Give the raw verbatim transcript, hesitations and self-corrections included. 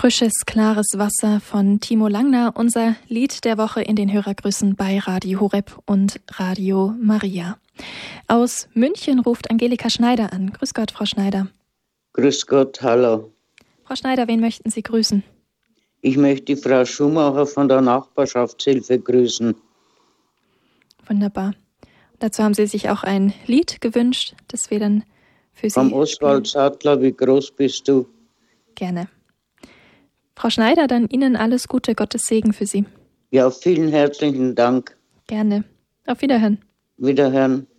Frisches, klares Wasser von Timo Langner, unser Lied der Woche in den Hörergrüßen bei Radio Horeb und Radio Maria. Aus München ruft Angelika Schneider an. Grüß Gott, Frau Schneider. Grüß Gott, hallo. Frau Schneider, wen möchten Sie grüßen? Ich möchte die Frau Schumacher von der Nachbarschaftshilfe grüßen. Wunderbar. Dazu haben Sie sich auch ein Lied gewünscht, das wir dann für Sie Vom Oswald Sattler, wie groß bist du? Gerne. Frau Schneider, dann Ihnen alles Gute, Gottes Segen für Sie. Ja, vielen herzlichen Dank. Gerne. Auf Wiederhören. Wiederhören.